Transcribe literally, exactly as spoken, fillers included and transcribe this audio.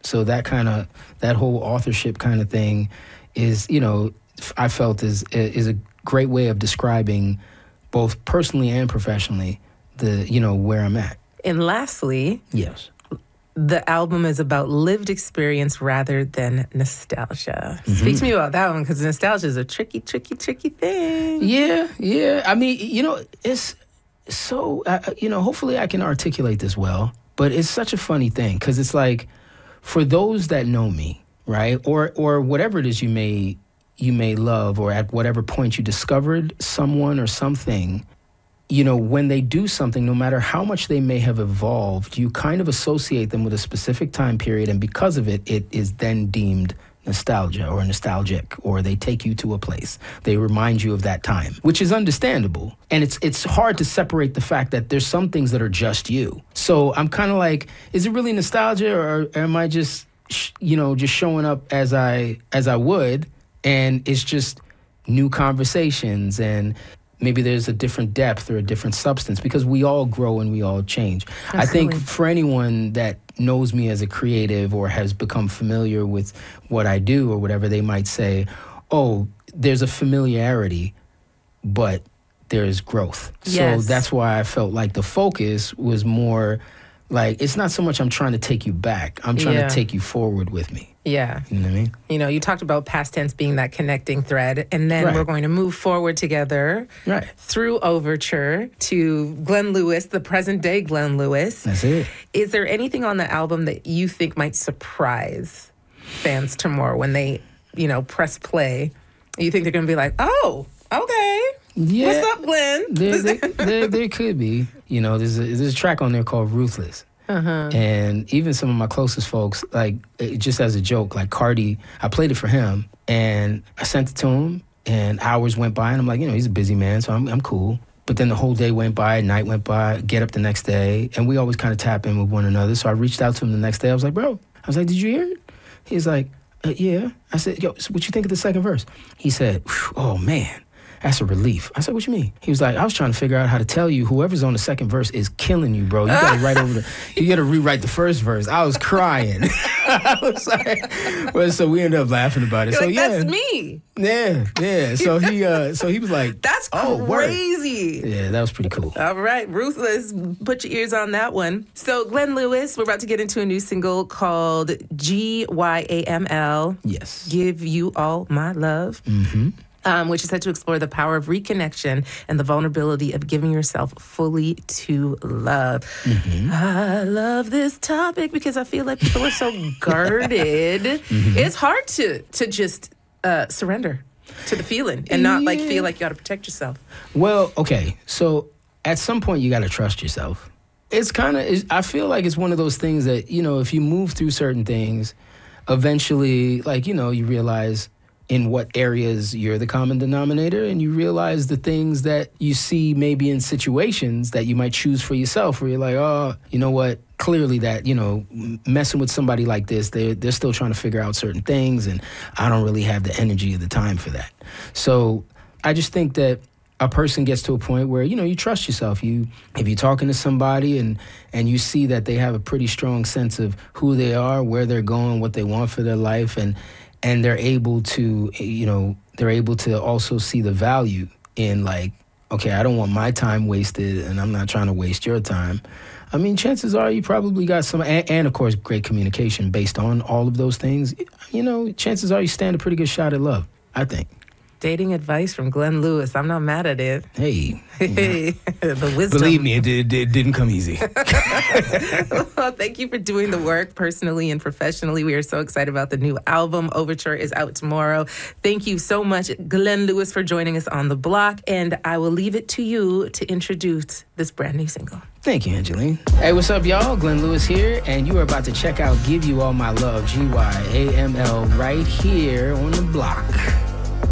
So that kind of, that whole authorship kind of thing is, you know, I felt is is a great way of describing both personally and professionally the, you know, where I'm at. And lastly, yes, the album is about lived experience rather than nostalgia. Mm-hmm. Speak to me about that one, because nostalgia is a tricky, tricky, tricky thing. Yeah, yeah. I mean, you know, it's so, uh, you know, hopefully I can articulate this well, but it's such a funny thing, because it's like, for those that know me, right, or or whatever it is you may you may love, or at whatever point you discovered someone or something, you know, when they do something, no matter how much they may have evolved, you kind of associate them with a specific time period, and because of it, it is then deemed nostalgia or nostalgic, or they take you to a place. They remind you of that time, which is understandable. And it's it's hard to separate the fact that there's some things that are just you. So I'm kind of like, is it really nostalgia, or am I just, sh- you know, just showing up as I as I would, and it's just new conversations, and maybe there's a different depth or a different substance, because we all grow and we all change. Absolutely. I think for anyone that knows me as a creative or has become familiar with what I do or whatever, they might say, oh, there's a familiarity, but there's growth. Yes. So that's why I felt like the focus was more like, it's not so much I'm trying to take you back. I'm trying Yeah. to take you forward with me. Yeah. You know what I mean? You know, you talked about past tense being that connecting thread, and then Right. we're going to move forward together Right. through Overture to Glenn Lewis, the present day Glenn Lewis. That's it. Is there anything on the album that you think might surprise fans tomorrow when they, you know, press play? You think they're going to be like, oh, okay. Yeah. What's up, Glenn? There, there, there, there could be. You know, there's a, there's a track on there called Ruthless. Uh-huh. And even some of my closest folks, like, it, just as a joke, like Cardi, I played it for him, and I sent it to him, and hours went by, and I'm like, you know, he's a busy man, so I'm I'm cool. But then the whole day went by, night went by, get up the next day, and we always kind of tap in with one another. So I reached out to him the next day. I was like, bro, I was like, did you hear it? He's like, uh, yeah. I said, yo, so what you think of the second verse? He said, oh, man. That's a relief. I said, what you mean? He was like, I was trying to figure out how to tell you whoever's on the second verse is killing you, bro. You gotta write over the, you gotta rewrite the first verse. I was crying. I was like, well, so we ended up laughing about it. You're so like, yeah. that's me. Yeah, yeah. So he uh so he was like, That's oh, crazy. Word. Yeah, that was pretty cool. All right, Ruthless. Put your ears on that one. So Glenn Lewis, we're about to get into a new single called G Y A M L. Yes. Give You All My Love. Mm-hmm. Um, which is set to explore the power of reconnection and the vulnerability of giving yourself fully to love. Mm-hmm. I love this topic because I feel like people are so guarded. Mm-hmm. It's hard to to just uh, surrender to the feeling and not like Yeah. feel like you got to protect yourself. Well, okay. So at some point you got to trust yourself. It's kind of, I feel like it's one of those things that, you know, if you move through certain things, eventually, like, you know, you realize in what areas you're the common denominator, and you realize the things that you see maybe in situations that you might choose for yourself, where you're like, oh, you know what, clearly that, you know, messing with somebody like this, they're, they're still trying to figure out certain things, and I don't really have the energy or the time for that. So I just think that a person gets to a point where, you know, you trust yourself. You, if you're talking to somebody and and you see that they have a pretty strong sense of who they are, where they're going, what they want for their life, and and they're able to, you know, they're able to also see the value in, like, okay, I don't want my time wasted, and I'm not trying to waste your time. I mean, chances are you probably got some, and, and of course, great communication based on all of those things. You know, chances are you stand a pretty good shot at love, I think. Dating advice from Glenn Lewis. I'm not mad at it. Hey. Hey, the wisdom. Believe me, it, did, it didn't come easy. Well, thank you for doing the work personally and professionally. We are so excited about the new album. Overture is out tomorrow. Thank you so much, Glenn Lewis, for joining us on The Block. And I will leave it to you to introduce this brand new single. Thank you, Angeline. Hey, what's up, y'all? Glenn Lewis here, and you are about to check out Give You All My Love, G Y A M L, right here on The Block.